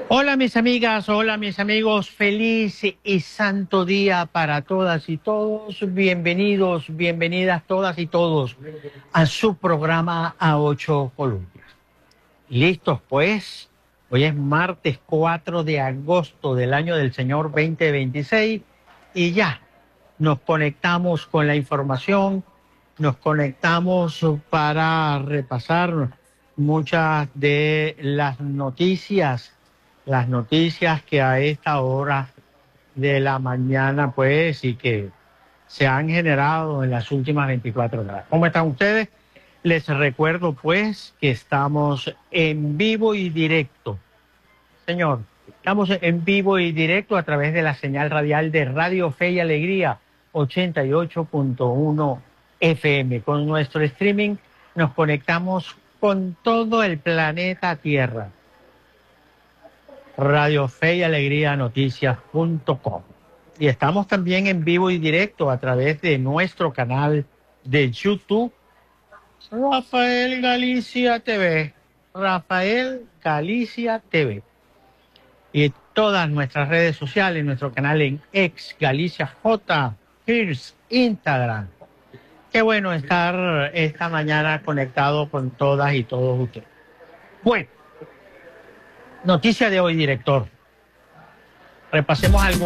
Hola mis amigas, hola mis amigos, feliz y santo día para todas y todos. Bienvenidos, bienvenidas todas y todos a su programa A Ocho Columnas. ¿Listos pues? Hoy es martes 4 de agosto del año del Señor 2026 y ya nos conectamos con la información, nos conectamos para repasar muchas de las noticias que a esta hora de la mañana, pues, y que se han generado en las últimas 24 horas. ¿Cómo están ustedes? Les recuerdo, pues, que estamos en vivo y directo. Señor, estamos en vivo y directo a través de la señal radial de Radio Fe y Alegría 88.1 FM. Con nuestro streaming nos conectamos con todo el planeta Tierra. Radio Fe y Alegría Noticias.com. Y estamos también en vivo y directo a través de nuestro canal de YouTube, Rafael Galicia TV. Rafael Galicia TV. Y todas nuestras redes sociales, nuestro canal en X, Galicia J, Hears, Instagram. Qué bueno estar esta mañana conectado con todas y todos ustedes. Bueno, noticia de hoy, director. Repasemos algunas.